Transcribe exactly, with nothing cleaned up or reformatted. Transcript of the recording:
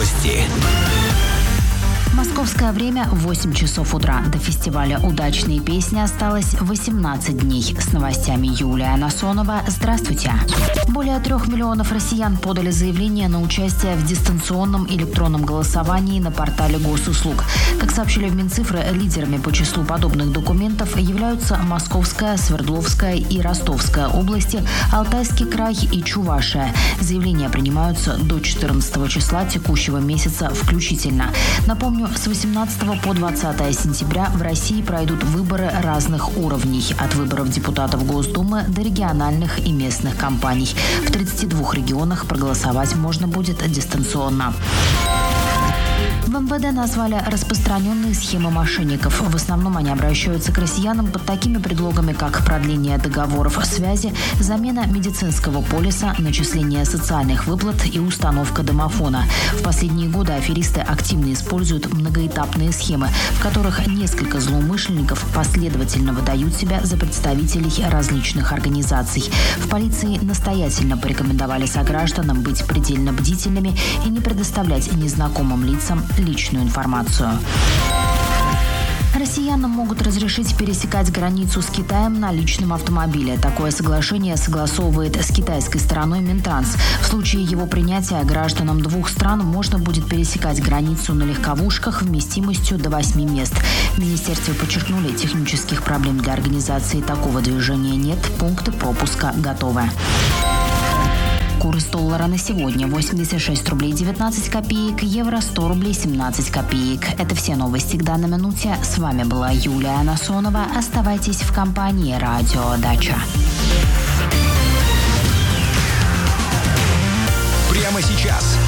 Новости. Московское время восемь часов утра. До фестиваля «Удачные песни» осталось восемнадцать дней. С новостями Юлия Насонова. Здравствуйте. Более трех миллионов россиян подали заявление на участие в дистанционном электронном голосовании на портале госуслуг. Как сообщили в Минцифры, лидерами по числу подобных документов являются Московская, Свердловская и Ростовская области, Алтайский край и Чувашия. Заявления принимаются до четырнадцатого числа текущего месяца включительно. Напомню, с восемнадцатого по двадцатое сентября в России пройдут выборы разных уровней, от выборов депутатов Госдумы до региональных и местных кампаний. В тридцати двух регионах проголосовать можно будет дистанционно. В эм вэ дэ назвали распространенные схемы мошенников. В основном они обращаются к россиянам под такими предлогами, как продление договоров связи, замена медицинского полиса, начисление социальных выплат и установка домофона. В последние годы аферисты активно используют многоэтапные схемы, в которых несколько злоумышленников последовательно выдают себя за представителей различных организаций. В полиции настоятельно порекомендовали согражданам быть предельно бдительными и не предоставлять незнакомым лицам личную информацию. Россиянам могут разрешить пересекать границу с Китаем на личном автомобиле. Такое соглашение согласовывает с китайской стороной Минтранс. В случае его принятия гражданам двух стран можно будет пересекать границу на легковушках вместимостью до восьми мест. В министерстве подчеркнули, технических проблем для организации такого движения нет, пункты пропуска готовы. Курс доллара на сегодня восемьдесят шесть рублей девятнадцать копеек, евро сто рублей семнадцать копеек. Это все новости к данной минуте. С вами была Юлия Насонова. Оставайтесь в компании «Радио Дача». Прямо сейчас